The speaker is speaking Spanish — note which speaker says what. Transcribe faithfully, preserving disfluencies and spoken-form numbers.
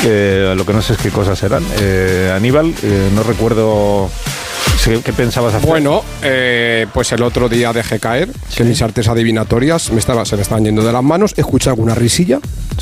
Speaker 1: Eh, lo que no sé es qué cosas eran. Eh, Aníbal, eh, no recuerdo... ¿Qué pensabas hacer?
Speaker 2: Bueno, eh, pues el otro día dejé caer
Speaker 1: ¿Sí?
Speaker 2: que mis artes adivinatorias me estaba, se me estaban yendo de las manos. Escuché alguna risilla.